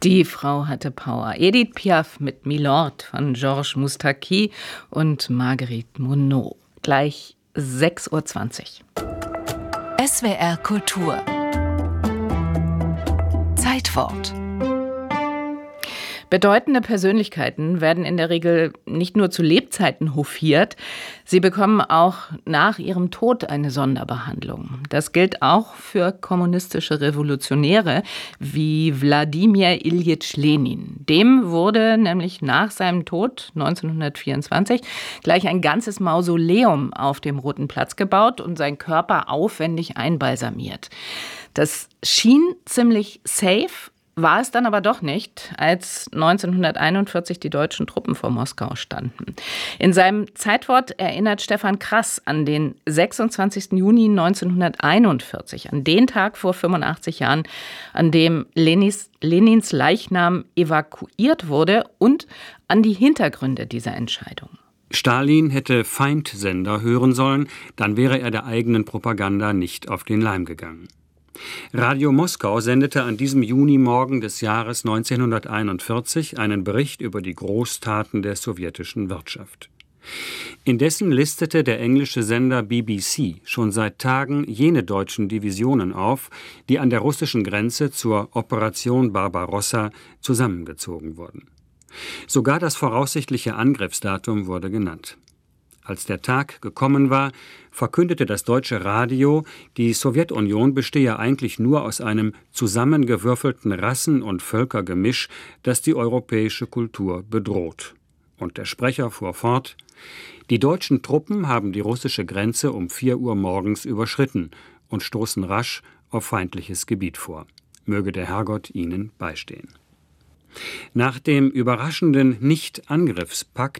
Die Frau hatte Power. Edith Piaf mit Milord von Georges Moustaki und Marguerite Monod. Gleich 6:20 Uhr. SWR Kultur. Zeitwort. Bedeutende Persönlichkeiten werden in der Regel nicht nur zu Lebzeiten hofiert, sie bekommen auch nach ihrem Tod eine Sonderbehandlung. Das gilt auch für kommunistische Revolutionäre wie Wladimir Iljitsch Lenin. Dem wurde nämlich nach seinem Tod 1924 gleich ein ganzes Mausoleum auf dem Roten Platz gebaut und sein Körper aufwendig einbalsamiert. Das schien ziemlich safe, war es dann aber doch nicht, als 1941 die deutschen Truppen vor Moskau standen. In seinem Zeitwort erinnert Stefan Krass an den 26. Juni 1941, an den Tag vor 85 Jahren, an dem Lenins Leichnam evakuiert wurde und an die Hintergründe dieser Entscheidung. Stalin hätte Feindsender hören sollen, dann wäre er der eigenen Propaganda nicht auf den Leim gegangen. Radio Moskau sendete an diesem Junimorgen des Jahres 1941 einen Bericht über die Großtaten der sowjetischen Wirtschaft. Indessen listete der englische Sender BBC schon seit Tagen jene deutschen Divisionen auf, die an der russischen Grenze zur Operation Barbarossa zusammengezogen wurden. Sogar das voraussichtliche Angriffsdatum wurde genannt. Als der Tag gekommen war, verkündete das deutsche Radio, die Sowjetunion bestehe eigentlich nur aus einem zusammengewürfelten Rassen- und Völkergemisch, das die europäische Kultur bedroht. Und der Sprecher fuhr fort: Die deutschen Truppen haben die russische Grenze um 4 Uhr morgens überschritten und stoßen rasch auf feindliches Gebiet vor. Möge der Herrgott ihnen beistehen. Nach dem überraschenden Nicht-Angriffspakt